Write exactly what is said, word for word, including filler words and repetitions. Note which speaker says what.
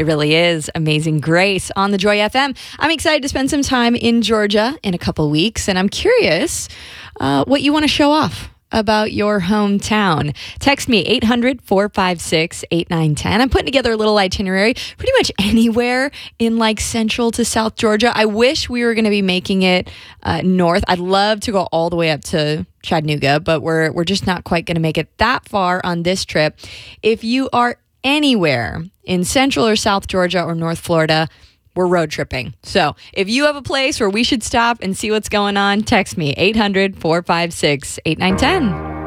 Speaker 1: It really is. Amazing Grace on the Joy F M. I'm excited to spend some time in Georgia in a couple weeks, and I'm curious uh, what you want to show off about your hometown. Text me eight hundred, four five six, eight nine one zero. I'm putting together a little itinerary pretty much anywhere in like central to South Georgia. I wish we were going to be making it uh, north. I'd love to go all the way up to Chattanooga, but we're we're just not quite going to make it that far on this trip. If you are anywhere in central or South Georgia or North Florida, we're road tripping. So if you have a place where we should stop and see what's going on, text me eight hundred, four five six, eight nine one zero.